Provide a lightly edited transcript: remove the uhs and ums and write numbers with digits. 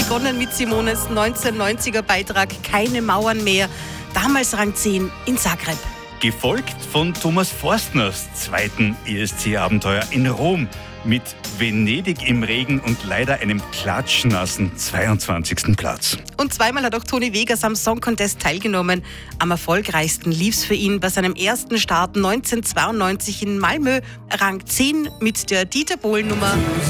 begonnen mit Simones 1990er Beitrag Keine Mauern mehr, damals Rang 10 in Zagreb. Gefolgt von Thomas Forstners zweiten ESC-Abenteuer in Rom mit Venedig im Regen und leider einem klatschnassen 22. Platz. Und zweimal hat auch Toni Vegas am Song Contest teilgenommen. Am erfolgreichsten lief's für ihn bei seinem ersten Start 1992 in Malmö, Rang 10 mit der Dieter Bohlen-Nummer